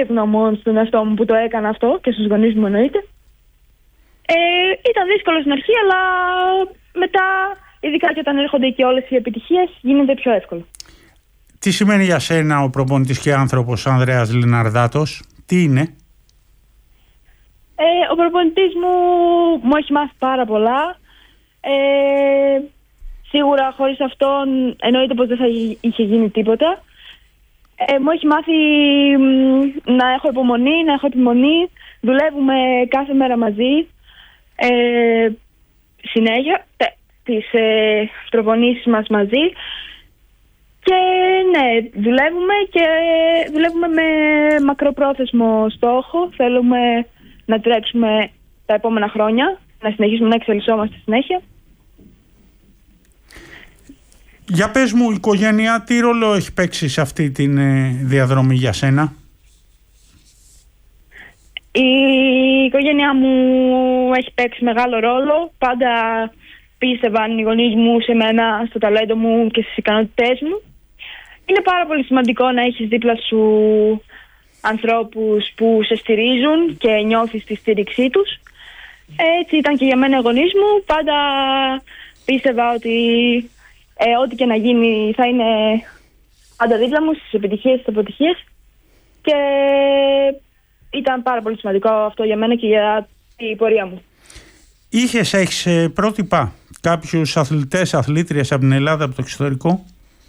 ευγνώμων στον εαυτό μου που το έκανα αυτό και στους γονείς μου εννοείται. Ήταν δύσκολο στην αρχή, αλλά μετά, ειδικά και όταν έρχονται και όλες οι επιτυχίες, γίνεται πιο εύκολο. Τι σημαίνει για σένα ο προπονητής και άνθρωπος Ανδρέας Λιναρδάτος, τι είναι? Ο προπονητής μου έχει μάθει πάρα πολλά. Σίγουρα χωρίς αυτόν εννοείται πως δεν θα είχε γίνει τίποτα. Μου έχει μάθει να έχω υπομονή, να έχω επιμονή. Δουλεύουμε κάθε μέρα μαζί. Συνέχεια τις προπονήσεις μας μαζί. Και ναι, δουλεύουμε με μακροπρόθεσμο στόχο. Θέλουμε να τρέξουμε τα επόμενα χρόνια, να συνεχίσουμε να εξελισσόμαστε συνέχεια. Για πες μου, η οικογένεια τι ρόλο έχει παίξει σε αυτή τη διαδρομή για σένα? Η οικογένειά μου έχει παίξει μεγάλο ρόλο. Πάντα πίστευαν οι γονείς μου σε μένα, στο ταλέντο μου και στις ικανότητές μου. Είναι πάρα πολύ σημαντικό να έχεις δίπλα σου ανθρώπους που σε στηρίζουν και νιώθεις τη στήριξή τους. Έτσι ήταν και για μένα οι γονείς μου. Πάντα πίστευα ότι ό,τι και να γίνει θα είναι πάντα δίπλα μου στις επιτυχίες, στις αποτυχίες. Και ήταν πάρα πολύ σημαντικό αυτό για μένα και για την πορεία μου. Έχεις πρότυπα κάποιους αθλητές, αθλήτριες από την Ελλάδα, από το εξωτερικό?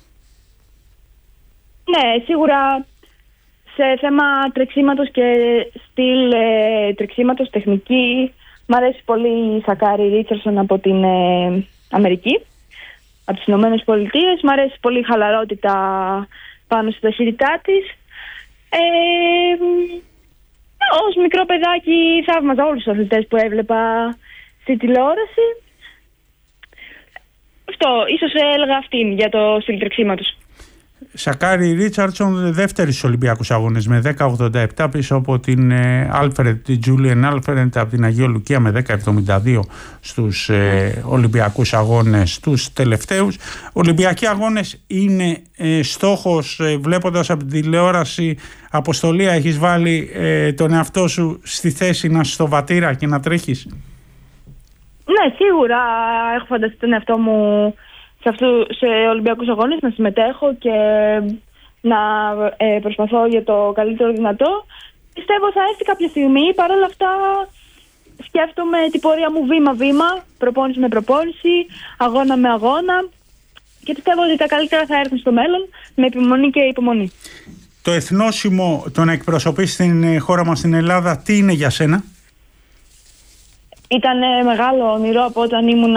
Ναι, σίγουρα σε θέμα τρεξίματος και στυλ τρεξίματος, τεχνική, μ' αρέσει πολύ η Σακάρι Ρίτσαρσον από την Αμερική, από τις Ηνωμένες Πολιτείες. Μ' αρέσει πολύ η χαλαρότητα πάνω στη ταχύτητά της. Ως μικρό παιδάκι θαύμαζα όλους τους αθλητές που έβλεπα στη τηλεόραση. Αυτό, ίσως έλεγα αυτήν για το στυλ τρεξίματος. Σακάρι Ρίτσαρτσον, δεύτερη στους Ολυμπιακούς Αγώνες με 10.87 πίσω από την την Τζούλιεν Άλφρεντ από την Αγία Λουκία με 10.72 στους Ολυμπιακούς Αγώνες τους τελευταίους. Ολυμπιακοί Αγώνες είναι στόχος, βλέποντας από την τηλεόραση, Αποστολή, έχεις βάλει τον εαυτό σου στη θέση να είσαι στο βατήρα και να τρέχεις? Ναι, σίγουρα έχω φανταστεί τον εαυτό μου σε Ολυμπιακούς Αγώνες να συμμετέχω και να προσπαθώ για το καλύτερο δυνατό. Πιστεύω θα έρθει κάποια στιγμή. Παρ' όλα αυτά σκέφτομαι την πορεία μου βήμα-βήμα, προπόνηση με προπόνηση, αγώνα με αγώνα, και πιστεύω ότι τα καλύτερα θα έρθουν στο μέλλον με επιμονή και υπομονή. Το εθνόσημο, το να εκπροσωπείς την χώρα μας στην Ελλάδα, τι είναι για σένα? Ήταν μεγάλο όνειρο από όταν ήμουνα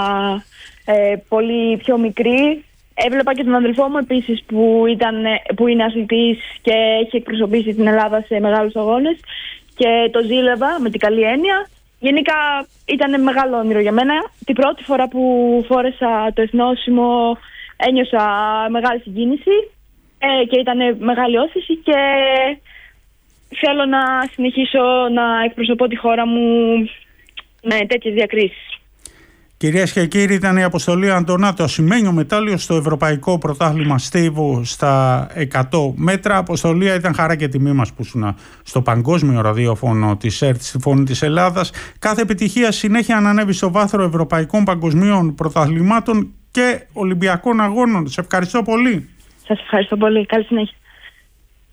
πολύ πιο μικρή. Έβλεπα και τον αδελφό μου επίσης που είναι αθλητής και έχει εκπροσωπήσει την Ελλάδα σε μεγάλους αγώνες και το ζήλευα με την καλή έννοια. Γενικά ήταν μεγάλο όνειρο για μένα. Την πρώτη φορά που φόρεσα το εθνόσημο ένιωσα μεγάλη συγκίνηση και ήταν μεγάλη όθηση και θέλω να συνεχίσω να εκπροσωπώ τη χώρα μου με τέτοιες διακρίσεις. Κυρίες και κύριοι, ήταν η Αποστολή Αντωνάτου, ασημένιο μετάλλιο στο Ευρωπαϊκό Πρωτάθλημα Στίβου στα 100 μέτρα. Αποστολή, ήταν χαρά και τιμή μας που ήσουν στο παγκόσμιο ραδιόφωνο της ΕΡΤ, στη Φωνή της Ελλάδας. Κάθε επιτυχία συνέχεια να ανέβει στο βάθρο ευρωπαϊκών παγκοσμίων πρωταθλημάτων και Ολυμπιακών Αγώνων. Σε ευχαριστώ πολύ. Σας ευχαριστώ πολύ. Καλή συνέχεια.